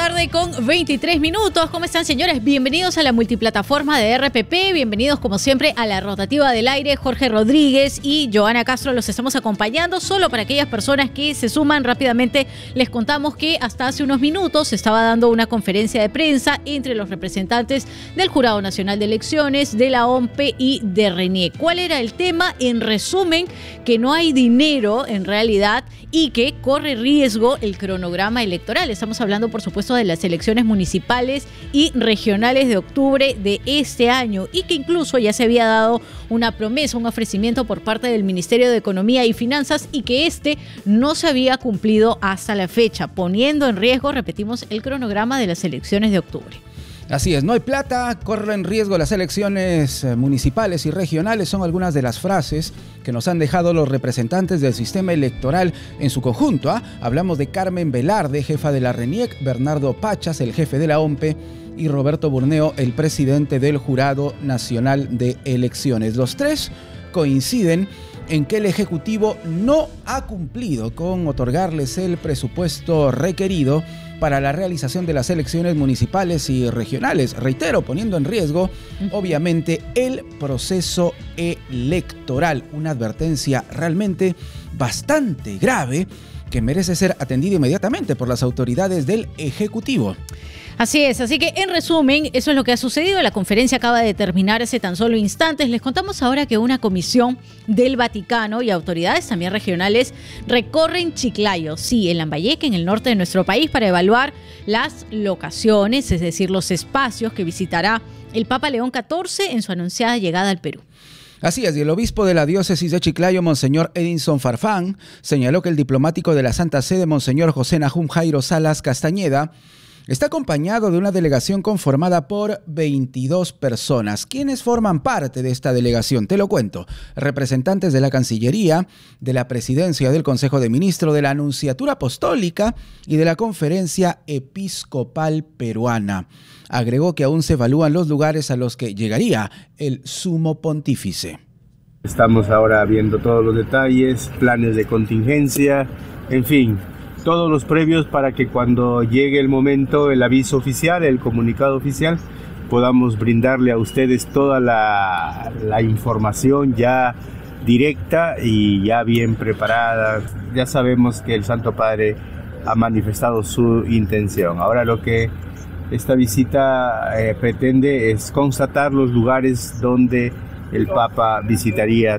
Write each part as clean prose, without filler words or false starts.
tarde con 23 minutos. ¿Cómo están, señores? Bienvenidos a la multiplataforma de RPP. Bienvenidos, como siempre, a la rotativa del aire. Jorge Rodríguez y Joana Castro los estamos acompañando. Solo para aquellas personas que se suman rápidamente, les contamos que hasta hace unos minutos se estaba dando una conferencia de prensa entre los representantes del Jurado Nacional de Elecciones, de la OMPE y de RENIEC. ¿Cuál era el tema? En resumen, que no hay dinero en realidad y que corre riesgo el cronograma electoral. Estamos hablando, por supuesto, de las elecciones municipales y regionales de octubre de este año y que incluso ya se había dado una promesa, un ofrecimiento por parte del Ministerio de Economía y Finanzas y que no se había cumplido hasta la fecha, poniendo en riesgo, repetimos, el cronograma de las elecciones de octubre. Así es, no hay plata, corren riesgo las elecciones municipales y regionales, son algunas de las frases que nos han dejado los representantes del sistema electoral en su conjunto. Hablamos de Carmen Velarde, jefa de la RENIEC, Bernardo Pachas, el jefe de la OMPE, y Roberto Burneo, el presidente del Jurado Nacional de Elecciones. Los tres coinciden en que el Ejecutivo no ha cumplido con otorgarles el presupuesto requerido para la realización de las elecciones municipales y regionales, reitero, poniendo en riesgo, obviamente, el proceso electoral. Una advertencia realmente bastante grave que merece ser atendida inmediatamente por las autoridades del Ejecutivo. Así es, así que en resumen, eso es lo que ha sucedido. La conferencia acaba de terminar hace tan solo instantes. Les contamos ahora que una comisión del Vaticano y autoridades también regionales recorren Chiclayo, sí, en Lambayeque, en el norte de nuestro país, para evaluar las locaciones, es decir, los espacios que visitará el Papa León XIV en su anunciada llegada al Perú. Así es, y el obispo de la diócesis de Chiclayo, Monseñor Edinson Farfán, señaló que el diplomático de la Santa Sede, Monseñor José Nahum Jairo Salas Castañeda, está acompañado de una delegación conformada por 22 personas. ¿Quiénes forman parte de esta delegación? Te lo cuento. Representantes de la Cancillería, de la Presidencia del Consejo de Ministros, de la Anunciatura Apostólica y de la Conferencia Episcopal Peruana. Agregó que aún se evalúan los lugares a los que llegaría el Sumo Pontífice. Estamos ahora viendo todos los detalles, planes de contingencia, en fin, todos los previos para que cuando llegue el momento, el aviso oficial, el comunicado oficial, podamos brindarle a ustedes toda la información ya directa y ya bien preparada. Ya sabemos que el Santo Padre ha manifestado su intención. Ahora lo que esta visita pretende es constatar los lugares donde el Papa visitaría.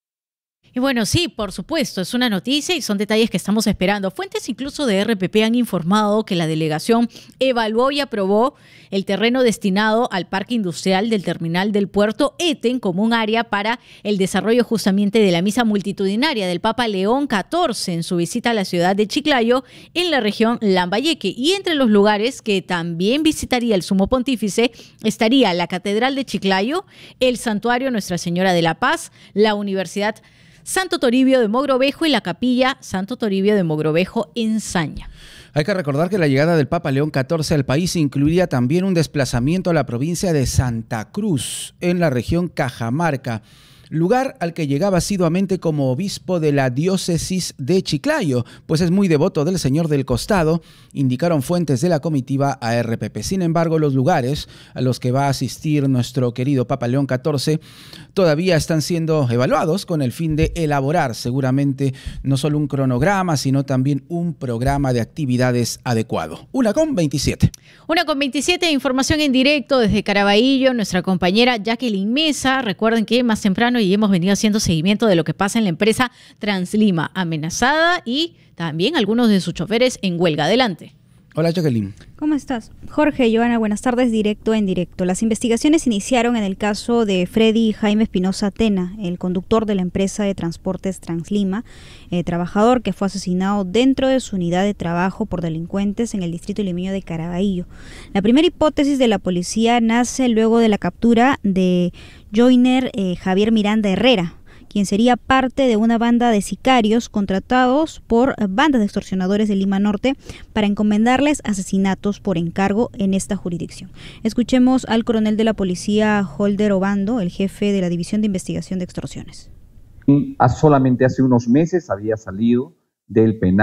Y bueno, sí, por supuesto, es una noticia y son detalles que estamos esperando. Fuentes incluso de RPP han informado que la delegación evaluó y aprobó el terreno destinado al parque industrial del terminal del puerto Eten como un área para el desarrollo justamente de la misa multitudinaria del Papa León XIV en su visita a la ciudad de Chiclayo en la región Lambayeque. Y entre los lugares que también visitaría el Sumo Pontífice estaría la Catedral de Chiclayo, el Santuario Nuestra Señora de la Paz, la Universidad Santo Toribio de Mogrovejo y la Capilla Santo Toribio de Mogrovejo en Saña. Hay que recordar que la llegada del Papa León XIV al país incluiría también un desplazamiento a la provincia de Santa Cruz, en la región Cajamarca, lugar al que llegaba asiduamente como obispo de la diócesis de Chiclayo, pues es muy devoto del Señor del Costado, indicaron fuentes de la comitiva a RPP. Sin embargo, los lugares a los que va a asistir nuestro querido Papa León XIV todavía están siendo evaluados con el fin de elaborar seguramente no solo un cronograma, sino también un programa de actividades adecuado. 1:27. 1:27, información en directo desde Caraballo, nuestra compañera Jacqueline Mesa. Recuerden que más temprano y hemos venido haciendo seguimiento de lo que pasa en la empresa Translima, amenazada y también algunos de sus choferes en huelga. Adelante. Hola, Jacqueline. ¿Cómo estás? Jorge, Joana, buenas tardes, directo en directo. Las investigaciones iniciaron en el caso de Freddy Jaime Espinosa Tena, el conductor de la empresa de transportes Translima, trabajador que fue asesinado dentro de su unidad de trabajo por delincuentes en el distrito limeño de Caraballo. La primera hipótesis de la policía nace luego de la captura de Joyner Javier Miranda Herrera, quien sería parte de una banda de sicarios contratados por bandas de extorsionadores de Lima Norte para encomendarles asesinatos por encargo en esta jurisdicción. Escuchemos al coronel de la policía, Holder Obando, el jefe de la División de Investigación de Extorsiones. Solamente hace unos meses había salido del penal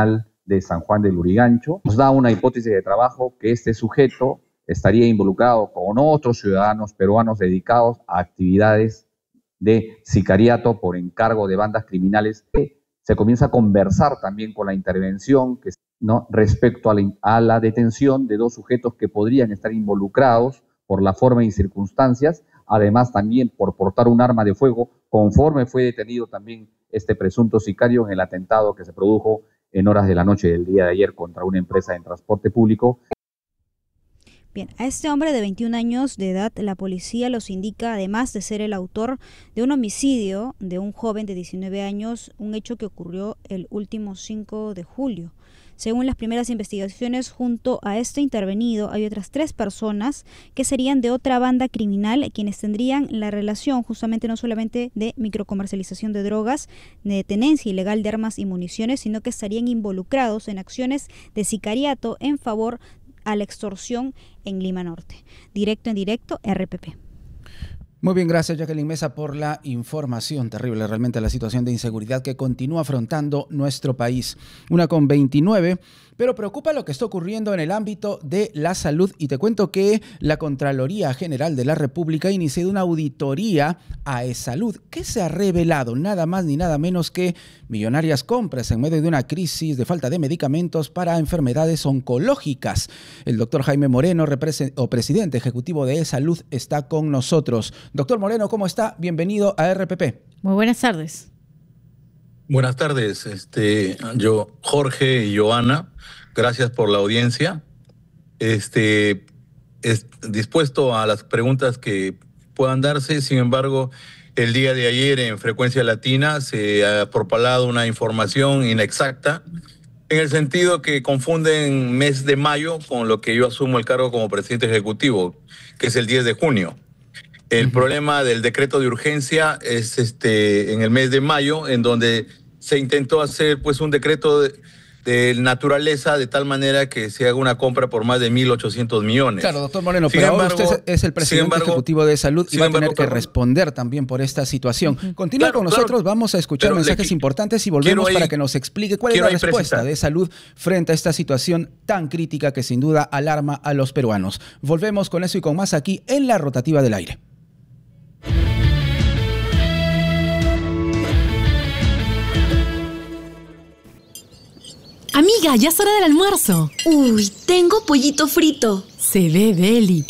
de San Juan del Lurigancho. Nos da una hipótesis de trabajo que este sujeto estaría involucrado con otros ciudadanos peruanos dedicados a actividades de sicariato por encargo de bandas criminales. Se comienza a conversar también con la intervención respecto a la detención de 2 sujetos que podrían estar involucrados por la forma y circunstancias, además también por portar un arma de fuego, conforme fue detenido también este presunto sicario en el atentado que se produjo en horas de la noche del día de ayer contra una empresa de transporte público. Bien, a este hombre de 21 años de edad, la policía los indica, además de ser el autor de un homicidio de un joven de 19 años, un hecho que ocurrió el último 5 de julio. Según las primeras investigaciones, junto a este intervenido hay otras 3 personas que serían de otra banda criminal, quienes tendrían la relación justamente no solamente de microcomercialización de drogas, de tenencia ilegal de armas y municiones, sino que estarían involucrados en acciones de sicariato en favor a la extorsión en Lima Norte. Directo en directo, RPP. Muy bien, gracias Jacqueline Mesa por la información. Terrible realmente la situación de inseguridad que continúa afrontando nuestro país. 1:29, pero preocupa lo que está ocurriendo en el ámbito de la salud y te cuento que la Contraloría General de la República ha iniciado una auditoría a eSalud que se ha revelado nada más ni nada menos que millonarias compras en medio de una crisis de falta de medicamentos para enfermedades oncológicas. El doctor Jaime Moreno, presidente ejecutivo de eSalud, está con nosotros. Doctor Moreno, ¿cómo está? Bienvenido a RPP. Muy buenas tardes. Buenas tardes, yo, Jorge y Joana, gracias por la audiencia. Dispuesto a las preguntas que puedan darse, sin embargo, el día de ayer en Frecuencia Latina se ha propalado una información inexacta, en el sentido que confunden mes de mayo con lo que yo asumo el cargo como presidente ejecutivo, que es el 10 de junio. El problema del decreto de urgencia es en el mes de mayo, en donde se intentó hacer pues un decreto de naturaleza de tal manera que se haga una compra por más de 1.800 millones. Claro, doctor Moreno, pero ahora usted es el presidente ejecutivo de Salud y va a tener que responder también por esta situación. Continúa con nosotros, vamos a escuchar mensajes importantes y volvemos para que nos explique cuál es la respuesta de Salud frente a esta situación tan crítica que sin duda alarma a los peruanos. Volvemos con eso y con más aquí en la Rotativa del Aire. Amiga, ya es hora del almuerzo. Uy, tengo pollito frito. Se ve deli.